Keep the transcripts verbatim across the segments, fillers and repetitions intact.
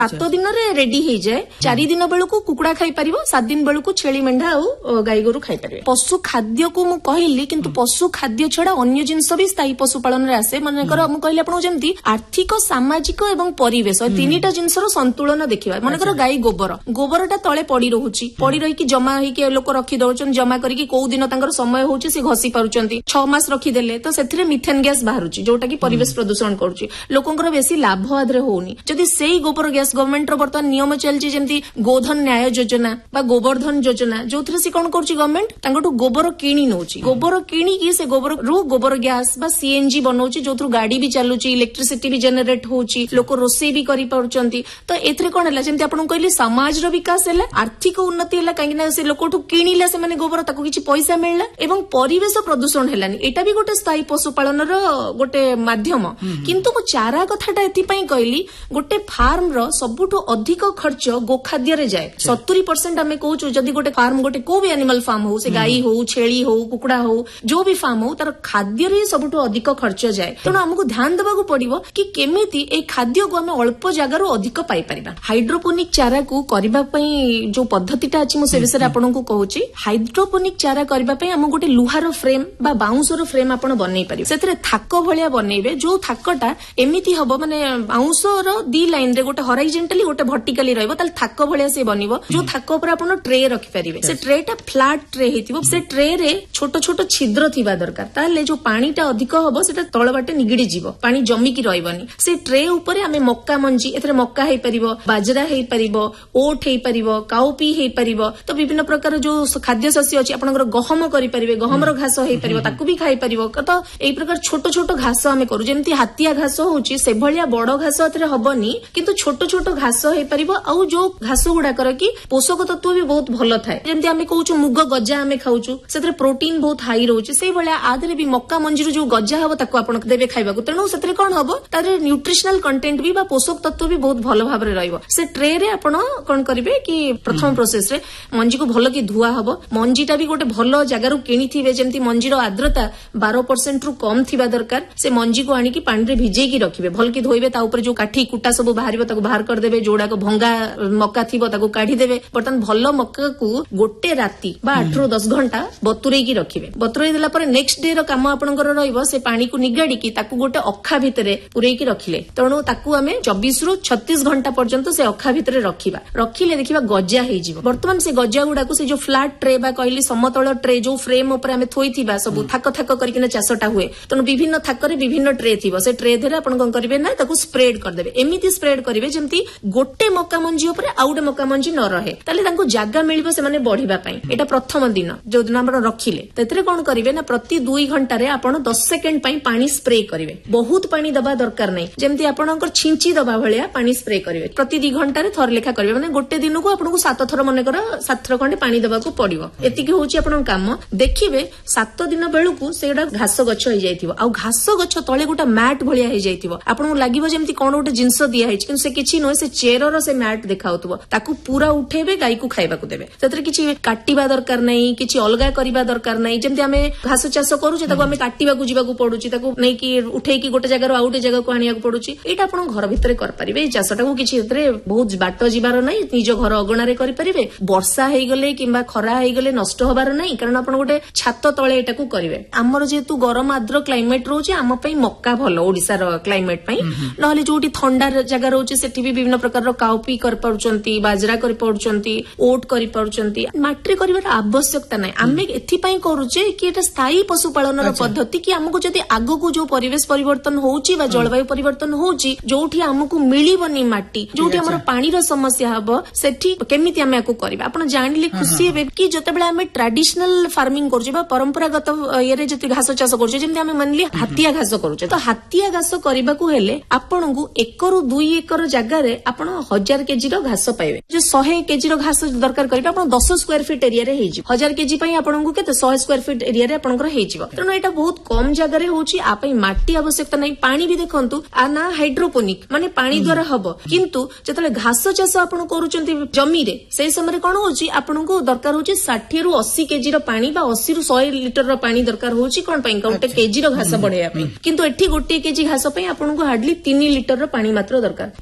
सात दिन रेडी हो जाए चार दिन बेलू कुकुड़ा खाई पार सात दिन बेलू छेली मेढ़ा और गाई गोरु खाई पारे। पशु खाद्य को मु कहली किंतु पशु खाद्य छड़ा अन्य जिनस भी स्थायी पशुपालन रे आसे मनकर मु कहली आपन जेमती आर्थिक सामाजिक एवं परिवेश तीनिटा जिनसर संतुलन देखिबा। मनकर गाई गोबर गोबरटा तळे पड़ी रहुची पड़ी रही कि जमा होइके लोक रखी दउचन जमा करके कोउ दिन तांकर समय होउची से घसी पारुचंती छह मास रखी देले तो सेथिरे मिथेन गैस बाहरुची जोटा कि परिवेश प्रदूषण करूची लोकंकर बेसी लाभ आदरे होउनी। जदि सेही गोबर गैस गवर्नमेंट रो वर्तमान नियम चलची जेमती गोधन न्याय योजना बा गोबरधन योजना जोथरे से कोन करूची गवर्नमेंट तांगटू गोबर किणी नउची गोबर किणी कि से गोबर रु गोबर गैस बा सीएनजी बनौची जोथरु गाड़ी भी चलुची इलेक्ट्रिसिटी भी जनरेट होउची लोक रोसे भी करि पारुचंती। तो एथरे कोन हला जेमती आपन कहली समाज रो विकास हैला आर्थिक उन्नति हैला काहे ना से लोकठू किणीला से माने गोबर ताको किछि पैसा मिलला एवं परिवेश प्रदूषण हैलानी एटा भी गोटे स्थायी पशुपालन रो गोटे माध्यम। किंतु मु चारा कथाटा एथि पई कहली गोटे फार्म रो सबुठू अधिक खर्च गोखाद्य रे जाए सत्तर परसेंट आमे कहूछु जदि गोटे फार्म गोटे को भी एनिमल फार्म हो से गाई हो छेली हो कुकुड़ा हो जो भी फार्म हो तार खाद्य रे सबुठू अधिक खर्च जाए। तेणु हमको ध्यान देबाकू पड़िबो कि केमिति ए खाद्य को आमे अल्प जगार अधिक पाई परिबा। हाइड्रोपोनिक चारा को करबा पई जो पद्धतिटा अछि मु से विषय आपन को कहूची हाइड्रोपोनिक चारा करबा पई हम गोटे लुहार फ्रेम बा बाउंसर फ्रेम आपन बनै परिबे सेतरे थाक भलिया बनेबे जो थाकटा एमिति हबो माने बाउंसर दी लाइन रे गोटे हॉरिजॉन्टली गोटे वर्टिकली रहबो ताल थाक भलिया से बनिबो जो थाक ऊपर आपन ट्रे रखि परिबे से ट्रेटा फ्लैट ट्रे हेतिबो से ट्रे रे छोट छोट छिद्र थिबा दरकार ताले जो पानीटा अधिक हबो सेटा तळ बाटे निगिडी जीवो पानी जमी की रहबनी से ट्रे ऊपर आमे मक्का मंजी एथरे मक्का हे परिबो बाजरा हे परिबो ओट हे परिबो काउपी हे परिबो तो विभिन्न प्रकार जो खाद्य शस्य अछि आपनकर गहम करि परिबे गहमर घास हे परिबो ताकू भी खाई परिबो तो एई प्रकार छोट छोट घास आमे करू जेमति हातिया घास होउची से भलिया बड़ घास एथरे हबनी किंतु छोट छोट घास हे परिबो आ जो घास गुडा कर कि पोषक तत्व भी बहुत भलो थाए जेमति आमे कहूछु मुग गजा आमे खाउछु सेथरे प्रोटीन बहुत हाई रहउची सेई भलिया आदरे भी मक्का मंजीर जो गजा हबो ताकू आपन देबे खाइबाकू तेणु सेथरे कोन हबो तारे न्यूट्रिशनल कंटेंट भी बा पोषक तत्व भी बहुत भलो भाबरे रहइबो। से ट्रे रे आपन कोन करिवे कि प्रथम प्रोसेस रे मंजी को भलो कि धुआ हबो मंजीटा भी गोटे भलो जगारु किनिथिबे जेमति मंजीर आर्द्रता बारह परसेंट रु कम थिबा दरकार से मंजी को आनी कि पानी रे भिजेई की रखिबे भल कि धोइबे ता ऊपर जो काठी कुटा सब बाहरिबो ताको बाहर कर देबे जोडा को भंगा मक्का थिबो ताको काढी देबे बर्तन भलो मक्का को गोटे राती बा आठ रु दस घंटा बतुरेई की रखिबे बतुरेई देला पर नेक्स्ट डे रो काम आपनकर रहइबो से पानी को निगाडी की ताको गोटे अखा भितरे पुरेई की रखिले तेणु ताकू आमे चौबीस रु छत्तीस घंटा पर्यंत से अखा भितरे रखिबा रखिले देखिबा गजा हे जिवो। वर्तमान से गजा गुडा को से जो फ्लैट ट्रे बा कहली समतल ट्रे जो फ्रेम ऊपर आमे थोइथिबा सब थाक थाक करकिना चासटा हुए तेणु विभिन्न थाकरे विभिन्न ट्रे थिबो से ट्रे धरे आपन कोन करिवे ना ताकू स्प्रेड कर देबे एमिति स्प्रेड करिवे जेमति गोटे मक्का मंजी ऊपर आउडे मक्का मंजी न रहे ताले तांको जागा मिलिबो से माने बढ़िबा पई एटा प्रथम दिन जो दिन हमर रखिले तेतरे कोन करिवे ना प्रति दो घंटा रे आपन दस सेकंड पई पानी स्प्रे करिवे बहुत पानी दबा दरकार नै जेमति आपनकर छिंची दबा भलिया पानी स्प्रे करिवे प्रति दो घंटा रे थर लेखा करिवे माने गोटे दिन को आपनको सात थर मने कर सात थर खंडे पानी दबा को पड़िबो एतिकी होची आपन काम देखिबे सात दिन बेलू को सेडा घास गछ हो जाइथिबो आ घास गछ तळे गोटा मैट भलिया हो जाइथिबो आपनको लागिबो जेमति कोन गोटे जिंस दिया हेछि किन से किछि न से चेयर रो से मैट देखाउतबो ताकू पूरा उठेबे गाई को खाइबा को देबे सेतरे किछि काटिबा दरकार नै किछि अलगा करिबा दरकार नै जेमति हमें घास चाष करू जे ताको हमें काटिबा को जीवा को पडुची ताको नै कि उठेई कि गोटे जगह रो आउटे जगह को आनिया को पडुची एटा आपन घर भितरे कर परिबे चाषटा को किछि एतरे बहुत बाट जीवार नै निज घर अगणा रे करि परिबे वर्षा हेई गले किबा खरा हेई गले नष्ट होबार नै कारण आपन गोटे छात तळे एटा को करिवे हमर जेतु गरम आद्र क्लाइमेट रोचे हम पई मक्का भलो ओडिसा रो क्लाइमेट पई नहले जोटी ठंडा जगह रोचे सेठी भी विभिन्न प्रकार रो काउपी कर पडुचंती बाजरा कर पडुचंती ओट कर पडुचंती माट्री करिवार आवश्यकता नै आमे एथि पई करूचे कि एटा स्थायी पशुपालन रो पद्धति कि हमको जदी आगो को जो परिवेश परिवर्तन होउची बा जलवायु परिवर्तन होउची जोठी हमको मिलिबनी माटी जोठी हमर पानी रो समस्या हबो सेठी केमिति हमें आको करबा आपण जानिले खुशी हेबे कि जते बेला हमें ट्रेडिशनल फार्मिंग करछु बा परंपरागत येरे जति घास चाष करछु जेमति हमें मानली हातिया घास करूचे तो हातिया घास करबा को हेले आपण को एक रु दो एकर जगह रे आपण हजार केजी रो घास पाइबे जो सौ केजी रो घास दरकार करबा आपण दस स्क्वायर फीट एरिया रे हेजी हजार केजी पई आपण को केते सौ स्क्वायर फीट एरिया रे आपण को हेजिबो तेनो एटा बहुत कम जगह रे होची आ पई माटी आवश्यकता नै पानी भी देखंतु आ ना हाइड्रोपोनिक माने पानी द्वारा हबो किंतु जतले घास चाष आपण करूचंती जमी रे सेई समय कोन होची आपण को दरकार होची साठ रु अस्सी केजी रो पानी बा अस्सी रु सौ लीटर रो पानी दरकार होची कोन पई गोटे केजी रो घास बढ़ेया पई किंतु एठी गोटे केजी घास पई आपण को हार्डली तीन लीटर रो पानी मात्र दरकार जे ई जो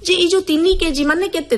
ତିନି କେଜି ମାନେ କେତେ